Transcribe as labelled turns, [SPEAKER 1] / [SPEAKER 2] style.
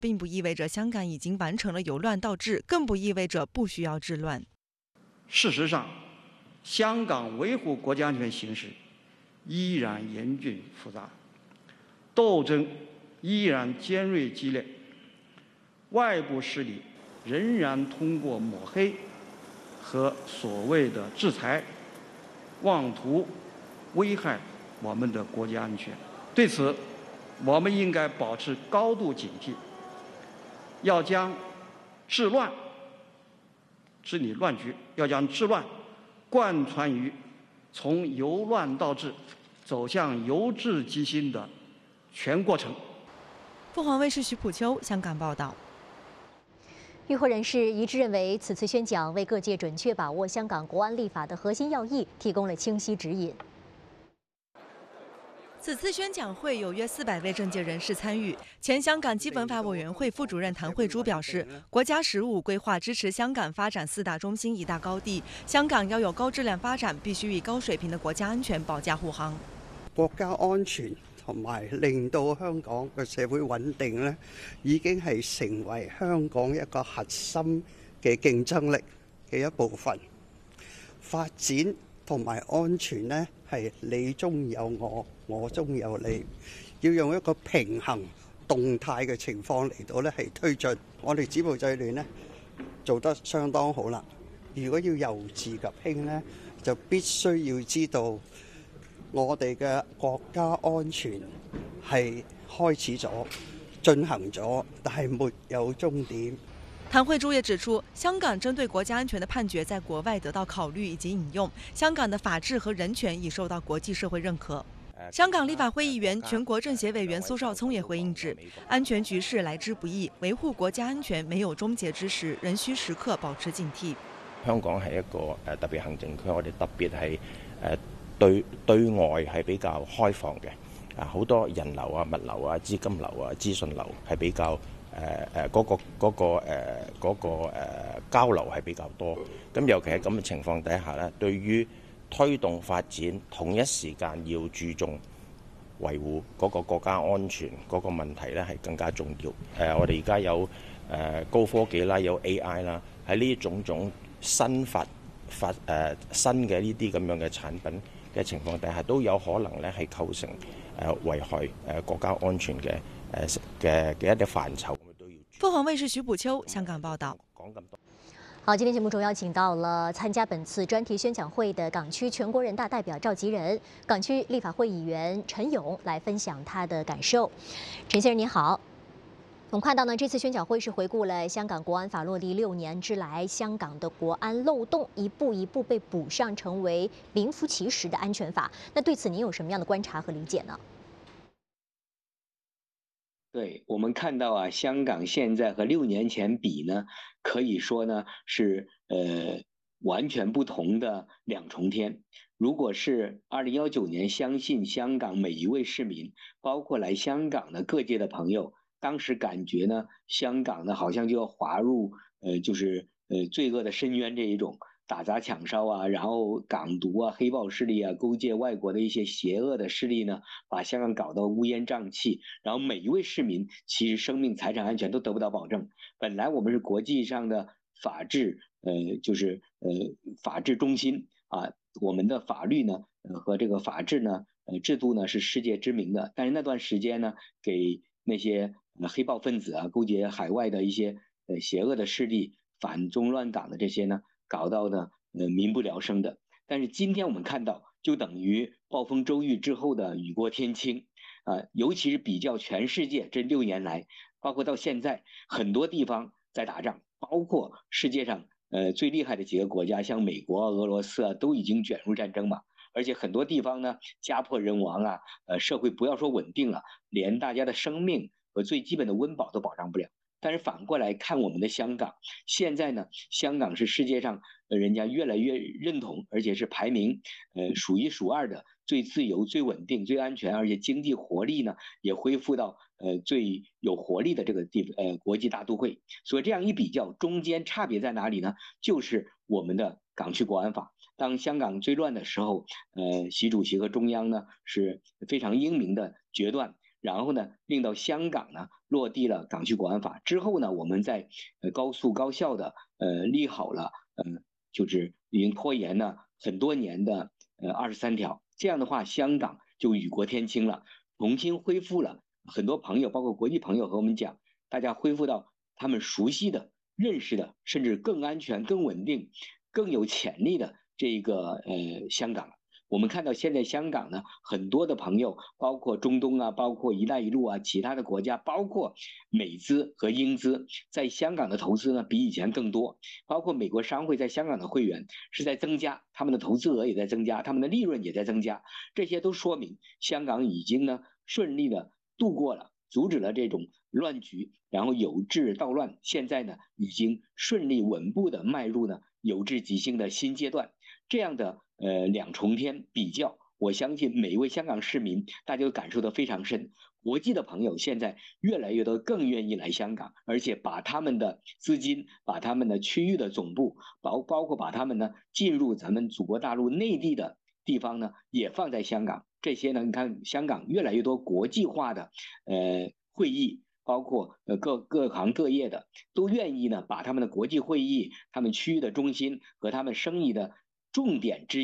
[SPEAKER 1] 并不意味着香港已经完成了由乱到治，更不意味着不需要治乱。
[SPEAKER 2] 事实上，香港维护国家安全形势依然严峻复杂，斗争依然尖锐激烈，外部势力仍然通过抹黑和所谓的制裁，妄图危害我们的国家安全。对此，我们应该保持高度警惕，要将治乱治理乱局，要将治乱贯穿于从由乱到治走向由治及兴的全过程。
[SPEAKER 1] 凤凰卫视徐普秋香港报道。
[SPEAKER 3] 与会人士一致认为，此次宣讲为各界准确把握香港国安立法的核心要义提供了清晰指引。
[SPEAKER 1] 此次宣讲会有约400位政界人士参与。前香港基本法委员会副主任谭慧珠表示，国家15规划支持香港发展4大中心1大高地，香港要有高质量發展，必須以高水平的國家安全保駕護航。
[SPEAKER 4] 國家安全同埋令到香港嘅社會穩定咧，已經係成為香港一個核心嘅競爭力嘅一部分。發展同埋安全咧係你中有我，我中有你，要用一個平衡動態嘅情況嚟到咧係推進。我哋止暴制亂咧做得相當好啦。如果要由治及興咧，就必須要知道我哋嘅國家安全係開始咗、進行咗，但係沒有終點。
[SPEAKER 1] 谭慧珠也指出，香港针对国家安全的判决在国外得到考虑以及引用，香港的法治和人权已受到国际社会认可。香港立法会议员、全国政協委員蘇少聰也回應指，安全局勢來之不易，維護國家安全沒有終結之時，仍需時刻保持警惕。
[SPEAKER 5] 香港係一個特別行政區，我哋特別係對外係比較開放嘅，好多人流啊、物流啊、資金流啊、資訊流係比較交流係比較多。咁尤其喺咁嘅情況底下咧，對於推動發展，同一時間要注重維護嗰個國家安全嗰個問題咧，係更加重要。我哋而家有高科技啦，有 AI 啦，喺呢種新嘅呢啲咁樣嘅產品嘅情況底下，都有可能咧係構成危害國家安全嘅一啲範疇。
[SPEAKER 1] 鳳凰衛視徐普秋香港報道。
[SPEAKER 3] 好，今天節目中邀請到了參加本次專題宣講會的港區全國人大代表召集人、港區立法會議員陳勇來分享他的感受。陳先生您好。我們看到呢，這次宣講會是回顧了香港國安法落地6年之來，香港的國安漏洞一步一步被補上，成為名副其實的安全法。那對此您有什麼樣的觀察和理解呢？
[SPEAKER 6] 對，我們看到啊，香港現在和6年前比呢，可以說呢是完全不同的兩重天。如果是2019年，相信香港每一位市民，包括來香港的各界的朋友，當時感覺呢，香港呢好像就要滑入罪惡的深淵這一種。打砸搶燒啊，然後港獨啊、黑暴勢力啊、勾結外國的一些邪惡的勢力呢，把香港搞得烏煙瘴氣，然後每一位市民其實生命財產安全都得不到保證。本來我們是國際上的法治，法治中心啊，我們的法律呢和這個法治呢制度呢是世界知名的，但是那段時間呢，給那些黑暴分子啊、勾結海外的一些邪惡的勢力、反中亂港的這些呢，搞到呢民不聊生的。但是今天我們看到，就等於暴風周遇之後的雨過天晴啊，尤其是比較全世界這6年來，包括到現在很多地方在打仗，包括世界上最厲害的幾個國家，像美國、俄羅斯啊，都已經捲入戰爭嘛。而且很多地方呢家破人亡啊，社會不要說穩定了，連大家的生命和最基本的溫飽都保障不了。但是反過來看我們的香港，現在呢，香港是世界上人家越來越認同，而且是排名數1數2的最自由、最穩定、最安全，而且經濟活力呢也恢復到最有活力的這個國際大都會。所以這樣一比較，中間差別在哪裡呢？就是我們的港區國安法。當香港最亂的時候，習主席和中央呢是非常英明的決斷，然後呢令到香港呢落地了港区国安法之后呢，我们在高速高效的立好了就是已经拖延了很多年的23条。这样的话，香港就雨过天晴了，重新恢复了。很多朋友，包括国际朋友和我们讲，大家恢复到他们熟悉的、认识的，甚至更安全、更稳定、更有潜力的这个香港了。我们看到现在香港呢，很多的朋友，包括中东啊，包括一带一路啊，其他的国家，包括美资和英资，在香港的投资呢比以前更多，包括美国商会在香港的会员是在增加，他们的投资额也在增加，他们的利润也在增加，这些都说明香港已经呢顺利的度过了，阻止了这种乱局，然后有治道乱，现在呢已经顺利稳步的迈入呢有治及兴的新阶段。这样的两重天比较，我相信每一位香港市民大家都感受得非常深。国际的朋友现在越来越多更愿意来香港，而且把他们的资金、把他们的区域的总部，包括把他们呢进入咱们祖国大陆内地的地方呢，也放在香港。这些呢，你看香港越来越多国际化的会议。包括各行各业的都愿意呢，把他们的国际会议、他们区域的中心和他们生意的重点之